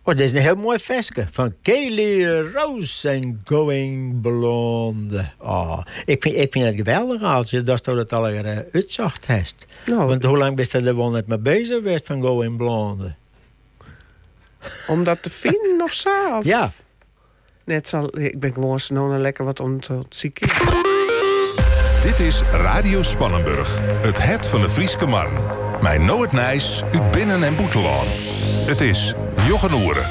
Oh, dit is een heel mooi versje van Kelly Rose en Going Blonde. Oh, ik vind het geweldig als je dat het al uitzocht hebt. Nou, want hoe lang ben je er wel net mee bezig geweest van Going Blonde? Om dat te vinden of zo? Of? Ja. Ik ben gewoon zo lekker wat om te zieken. Dit is Radio Spannenburg, het van de Frieske Marn. Mijn Noord Nijs, uit Binnen- en Boetelaan. Het is Jochen Oeren.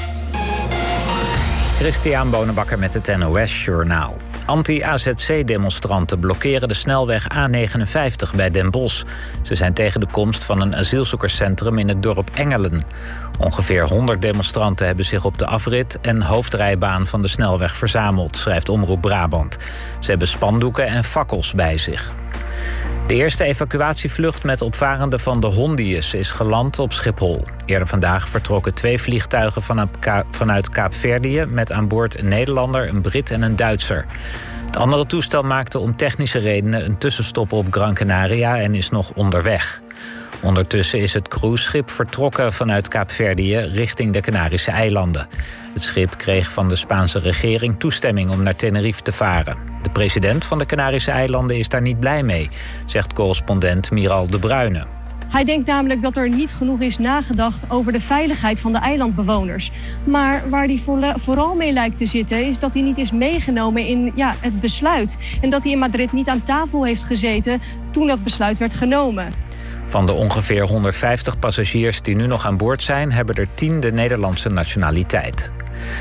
Christian Bonenbakker met het NOS Journaal. Anti-AZC-demonstranten blokkeren de snelweg A59 bij Den Bosch. Ze zijn tegen de komst van een asielzoekerscentrum in het dorp Engelen. Ongeveer 100 demonstranten hebben zich op de afrit en hoofdrijbaan van de snelweg verzameld, schrijft Omroep Brabant. Ze hebben spandoeken en fakkels bij zich. De eerste evacuatievlucht met opvarenden van de Hondius is geland op Schiphol. Eerder vandaag vertrokken 2 vliegtuigen vanuit Kaapverdië met aan boord een Nederlander, een Brit en een Duitser. Het andere toestel maakte om technische redenen een tussenstop op Gran Canaria en is nog onderweg. Ondertussen is het cruiseschip vertrokken vanuit Kaapverdië richting de Canarische eilanden. Het schip kreeg van de Spaanse regering toestemming om naar Tenerife te varen. De president van de Canarische eilanden is daar niet blij mee, zegt correspondent Miral de Bruyne. Hij denkt namelijk dat er niet genoeg is nagedacht over de veiligheid van de eilandbewoners. Maar waar hij vooral mee lijkt te zitten is dat hij niet is meegenomen in het besluit. En dat hij in Madrid niet aan tafel heeft gezeten toen dat besluit werd genomen. Van de ongeveer 150 passagiers die nu nog aan boord zijn, hebben er 10 de Nederlandse nationaliteit.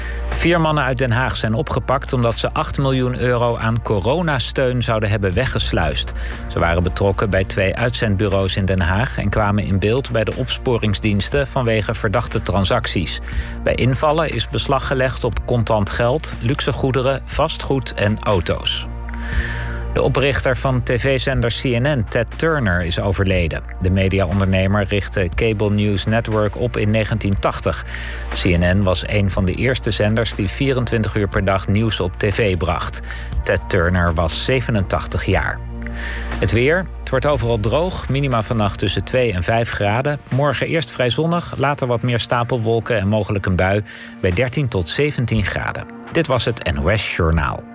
4 mannen uit Den Haag zijn opgepakt omdat ze 8 miljoen euro aan coronasteun zouden hebben weggesluist. Ze waren betrokken bij 2 uitzendbureaus in Den Haag en kwamen in beeld bij de opsporingsdiensten vanwege verdachte transacties. Bij invallen is beslag gelegd op contant geld, luxe goederen, vastgoed en auto's. De oprichter van tv-zender CNN, Ted Turner, is overleden. De mediaondernemer richtte Cable News Network op in 1980. CNN was een van de eerste zenders die 24 uur per dag nieuws op tv bracht. Ted Turner was 87 jaar. Het weer. Het wordt overal droog. Minima vannacht tussen 2 en 5 graden. Morgen eerst vrij zonnig, later wat meer stapelwolken en mogelijk een bui bij 13 tot 17 graden. Dit was het NOS Journaal.